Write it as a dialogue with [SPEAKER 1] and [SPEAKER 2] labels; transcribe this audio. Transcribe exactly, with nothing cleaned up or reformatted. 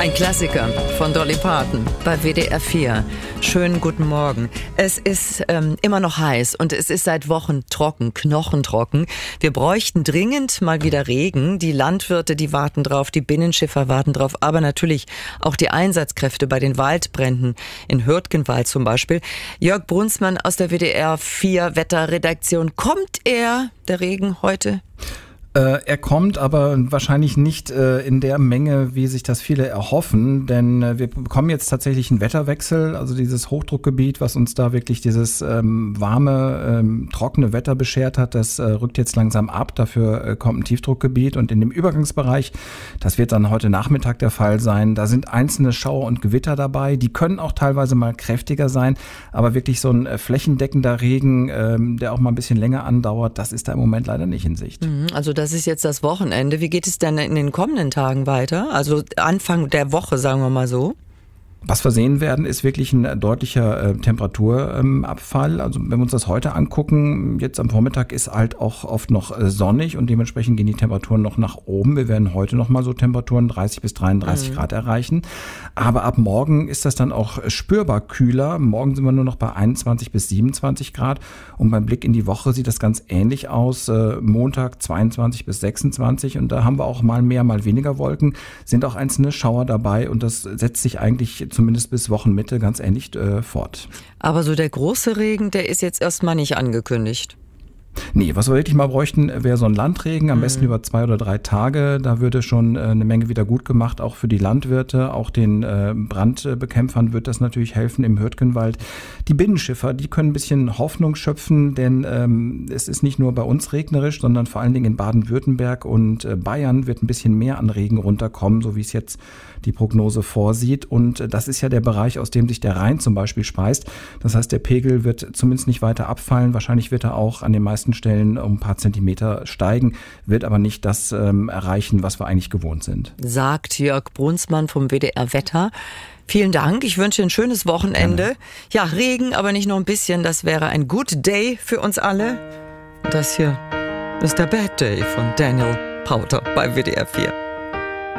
[SPEAKER 1] Ein Klassiker von Dolly Parton bei W D R vier. Schönen guten Morgen. Es ist ähm, immer noch heiß und es ist seit Wochen trocken, knochentrocken. Wir bräuchten dringend mal wieder Regen. Die Landwirte, die warten drauf, die Binnenschiffer warten drauf, aber natürlich auch die Einsatzkräfte bei den Waldbränden in Hürtgenwald zum Beispiel. Jörg Brunsmann aus der W D R vier Wetterredaktion. Kommt er, der Regen, heute?
[SPEAKER 2] Äh, er kommt, aber wahrscheinlich nicht äh, in der Menge, wie sich das viele erhoffen, denn äh, wir bekommen jetzt tatsächlich einen Wetterwechsel, also dieses Hochdruckgebiet, was uns da wirklich dieses ähm, warme, ähm, trockene Wetter beschert hat, das äh, rückt jetzt langsam ab, dafür äh, kommt ein Tiefdruckgebiet und in dem Übergangsbereich, das wird dann heute Nachmittag der Fall sein, da sind einzelne Schauer und Gewitter dabei, die können auch teilweise mal kräftiger sein, aber wirklich so ein äh, flächendeckender Regen, ähm, der auch mal ein bisschen länger andauert, das ist da im Moment leider nicht in Sicht.
[SPEAKER 1] Mhm, also das ist jetzt das Wochenende. Wie geht es denn in den kommenden Tagen weiter? Also Anfang der Woche, sagen wir mal so.
[SPEAKER 2] Was wir sehen werden, ist wirklich ein deutlicher äh, Temperaturabfall. Ähm, also wenn wir uns das heute angucken, jetzt am Vormittag ist halt auch oft noch äh, sonnig und dementsprechend gehen die Temperaturen noch nach oben. Wir werden heute noch mal so Temperaturen dreißig bis dreiunddreißig mhm. Grad erreichen. Aber ab morgen ist das dann auch spürbar kühler. Morgen sind wir nur noch bei einundzwanzig bis siebenundzwanzig Grad. Und beim Blick in die Woche sieht das ganz ähnlich aus. Äh, Montag zweiundzwanzig bis sechsundzwanzig und da haben wir auch mal mehr, mal weniger Wolken. Sind auch einzelne Schauer dabei und das setzt sich eigentlich zumindest bis Wochenmitte ganz ähnlich äh, fort.
[SPEAKER 1] Aber so der große Regen, der ist jetzt erstmal nicht angekündigt.
[SPEAKER 2] Nee, was wir wirklich mal bräuchten, wäre so ein Landregen, am mhm. besten über zwei oder drei Tage. Da würde schon äh, eine Menge wieder gut gemacht, auch für die Landwirte, auch den äh, Brandbekämpfern wird das natürlich helfen im Hürtgenwald. Die Binnenschiffer, die können ein bisschen Hoffnung schöpfen, denn ähm, es ist nicht nur bei uns regnerisch, sondern vor allen Dingen in Baden-Württemberg und äh, Bayern wird ein bisschen mehr an Regen runterkommen, so wie es jetzt die Prognose vorsieht. Und äh, das ist ja der Bereich, aus dem sich der Rhein zum Beispiel speist. Das heißt, der Pegel wird zumindest nicht weiter abfallen. Wahrscheinlich wird er auch an den meisten Stellen um ein paar Zentimeter steigen, wird aber nicht das ähm, erreichen, was wir eigentlich gewohnt sind.
[SPEAKER 1] Sagt Jörg Brunsmann vom W D R Wetter. Vielen Dank, ich wünsche ein schönes Wochenende. Gerne. Ja, Regen, aber nicht nur ein bisschen, das wäre ein Good Day für uns alle. Das hier ist der Bad Day von Daniel Powter bei W D R vier.